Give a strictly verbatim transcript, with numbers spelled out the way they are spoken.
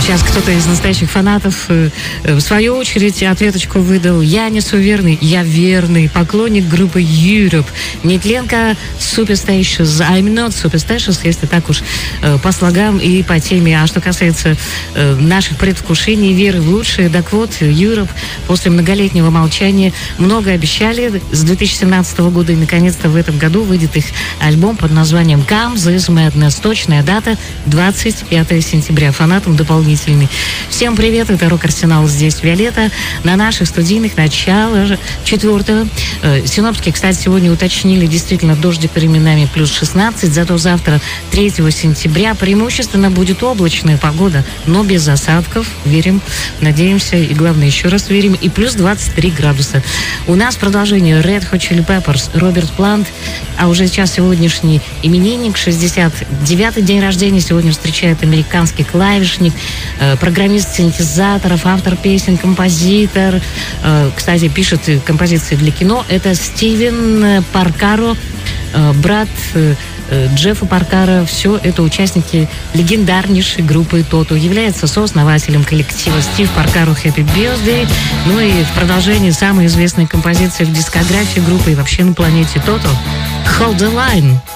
Сейчас кто-то из настоящих фанатов э, в свою очередь ответочку выдал. Я не суеверный, я верный поклонник группы Europe. Нетленко Superstitious. I'm not superstitious, если так уж э, по слогам и по теме. А что касается э, наших предвкушений, веры в лучшее, так вот, Europe после многолетнего молчания много обещали с две тысячи семнадцатого года, и наконец-то в этом году выйдет их альбом под названием Come This Madness. Точная дата двадцать пятого сентября. Фанатам дополнительный. Всем привет, это Рок-Арсенал, здесь Виолетта. На наших студийных начало четвертого. Синоптики, кстати, сегодня уточнили, действительно, дождик временами плюс шестнадцать, зато завтра, третьего сентября, преимущественно будет облачная погода, но без осадков. Верим, надеемся и, главное, еще раз верим. И плюс двадцать три градуса. У нас продолжение Red Hot Chili Peppers, Роберт Плант, а уже сейчас сегодняшний именинник, шестьдесят девятый день рождения, сегодня встречает американский клавишник, э, программист синтезаторов, автор песен, композитор, э, кстати, пишет композиции для кино, это Стивен Паркаро, э, брат э, Джеффа Паркара. Все это участники легендарнейшей группы Тото. Является сооснователем коллектива Стив Паркаро Happy Birthday. Ну и в продолжении самой известной композиции в дискографии группы и вообще на планете Тото Hold the Line.